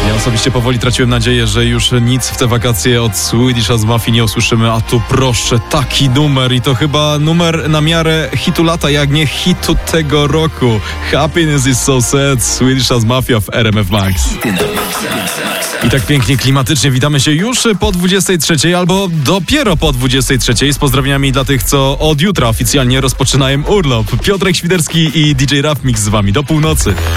Ja osobiście powoli traciłem nadzieję, że już nic w te wakacje od Swedish House Mafia nie usłyszymy, a tu proszę, taki numer i to chyba numer na miarę hitu lata, jak nie hitu tego roku. Happiness is so sad, Swedish House Mafia w RMF Max. I tak pięknie, klimatycznie witamy się już po 23 albo dopiero po 23 z pozdrowieniami dla tych, co od jutra oficjalnie rozpoczynają urlop. Piotrek Świderski i DJ Raf Mix z wami do północy.